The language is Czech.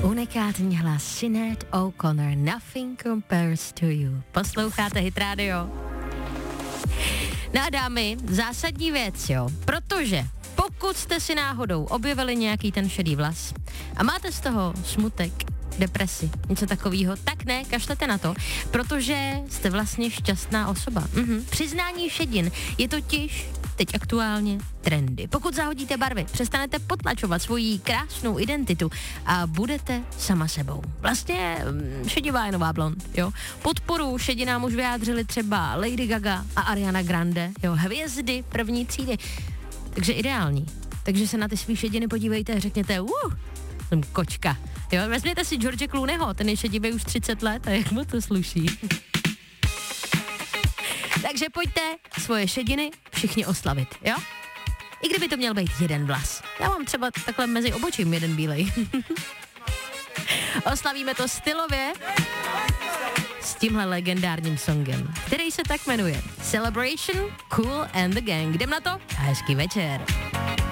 Unikátní hlas Sinéad O'Connor, Nothing Compares to You. Posloucháte Hit Radio. No a dámy, zásadní věc, jo, protože pokud jste si náhodou objevili nějaký ten šedý vlas a máte z toho smutek, depresi, něco takového, tak ne, kašlete na to, protože jste vlastně šťastná osoba. Přiznání šedin je totiž teď aktuálně trendy. Pokud zahodíte barvy, přestanete potlačovat svoji krásnou identitu a budete sama sebou. Vlastně šedivá je nová blond, jo. Podporu šedinám už vyjádřili třeba Lady Gaga a Ariana Grande, jo, hvězdy první třídy. Takže ideální. Takže se na ty svý šediny podívejte a řekněte, jsem kočka. Jo, vezměte si George Clooneyho, ten je šedivý už 30 let a jak mu to sluší. Takže pojďte svoje šediny všichni oslavit, jo? I kdyby to měl být jeden vlas. Já mám třeba takhle mezi obočím jeden bílej. Oslavíme to stylově s tímhle legendárním songem, který se tak jmenuje Celebration, Kool and the Gang. Jdem na to a hezký večer.